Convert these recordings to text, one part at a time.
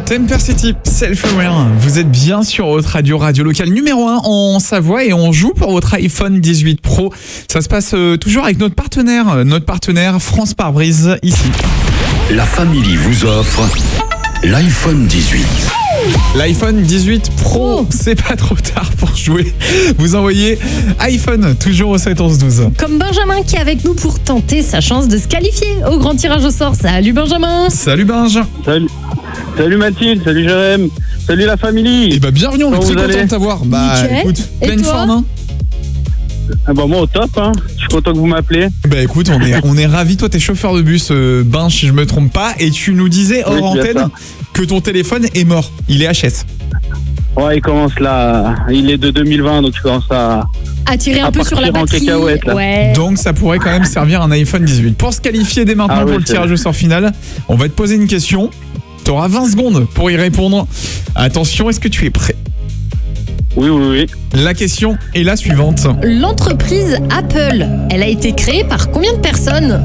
Temper City, Self-Aware. Vous êtes bien sur votre radio locale numéro 1 en Savoie et on joue pour votre iPhone 18 Pro. Ça se passe toujours avec notre partenaire France Pare-Brise ici. La Family vous offre l'iPhone 18. L'iPhone 18 Pro, c'est pas trop tard pour jouer. Vous envoyez iPhone toujours au 7 11 12. Comme Benjamin qui est avec nous pour tenter sa chance de se qualifier au grand tirage au sort. Salut Benjamin. Salut Benj. Salut Mathilde, salut Jérém, salut la famille. Et bienvenue, on est Comment très vous content allez de t'avoir. Nickel. Écoute, Et pleine toi forme hein. Moi au top, hein. Je suis content que vous m'appelez. Écoute, on est ravis. Toi, t'es chauffeur de bus, Benj, si je me trompe pas, et tu nous disais hors Oui, c'est bien antenne ça. que ton téléphone est mort. Il est HS. Ouais, il commence là, il est de 2020, donc je commence à Tirer un À peu sur la partir en batterie. cacahuète, là. Ouais. Donc ça pourrait quand même servir un iPhone 18. Pour se qualifier dès maintenant Ah oui, pour le c'est tirage au sort final, on va te poser une question. Tu auras 20 secondes pour y répondre. Attention, est-ce que tu es prêt? Oui. La question est la suivante. L'entreprise Apple, elle a été créée par combien de personnes?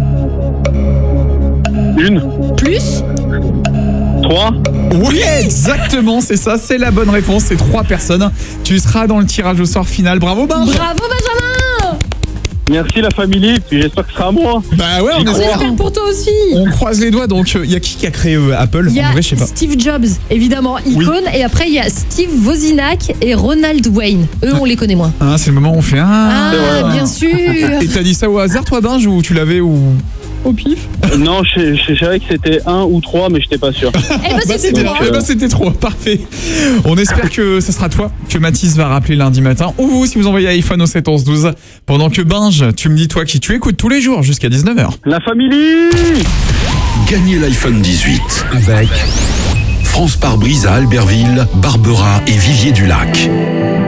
Une, Plus? 3. Oui, exactement, c'est ça, c'est la bonne réponse. C'est 3 personnes. Tu seras dans le tirage au sort final. Bravo, Benj. Bravo Benjamin. Merci la famille, puis j'espère que ce sera à moi. Bah ouais, On crois. espère pour toi aussi. on croise les doigts. Donc, il y a qui a créé Apple? Il y En a vrai, je sais pas. Steve Jobs, évidemment, icône, et après il y a Steve Wozniak et Ronald Wayne. Eux, on les connaît moins. Ah, c'est le moment où on fait Ah, c'est vrai. bien sûr. Et t'as dit ça au hasard, toi, Benj, ou tu l'avais au pif? Non, je savais que c'était 1 ou 3, mais j'étais pas sûr. Eh ben c'était bien. toi. C'était trop, parfait. On espère que ce sera toi que Mathis va rappeler lundi matin, ou vous si vous envoyez iPhone au 7 11 12. Pendant que Benj, tu me dis toi qui tu écoutes tous les jours jusqu'à 19h. La famille. Gagnez l'iPhone 18 avec France Pare-Brise à Albertville, Barbera et Vivier-du-Lac.